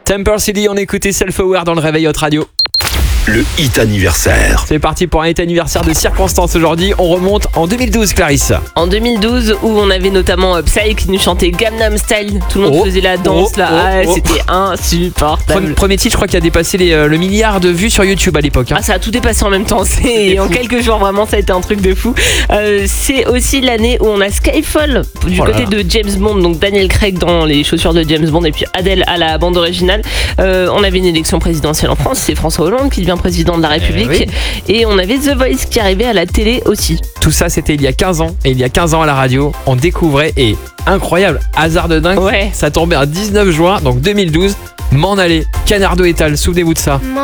Temper City, on écoutait Self-Aware dans le réveil Hot Radio. Le hit anniversaire. C'est parti pour un hit anniversaire de circonstance aujourd'hui. On remonte en 2012, Clarisse. En 2012, où on avait notamment Psy qui nous chantait Gangnam Style. Tout le monde faisait la danse C'était insupportable. Premier titre, je crois qu'il a dépassé le milliard de vues sur YouTube à l'époque. Ça a tout dépassé en même temps. En quelques jours, vraiment, ça a été un truc de fou. C'est aussi l'année où on a Skyfall du côté de James Bond, donc Daniel Craig dans les chaussures de James Bond et puis Adele à la bande originale. On avait une élection présidentielle en France, c'est François Hollande qui devient président de la République. Et on avait The Voice qui arrivait à la télé aussi. Tout ça, c'était il y a 15 ans. Et il y a 15 ans à la radio, on découvrait, et incroyable, hasard de dingue, ça tombait un 19 juin, donc 2012, M'en aller, Canardo et Tal, souvenez-vous de ça.